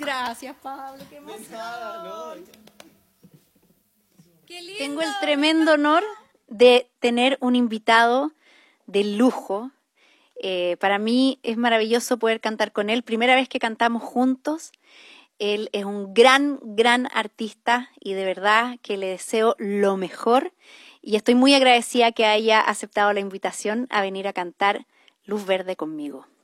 Gracias, Pablo, qué emoción. Qué lindo. Tengo el tremendo honor de tener un invitado de lujo. Para mí es maravilloso poder cantar con él. Primera vez que cantamos juntos. Él es un gran, gran artista y de verdad que le deseo lo mejor. Y estoy muy agradecida que haya aceptado la invitación a venir a cantar Luz Verde conmigo.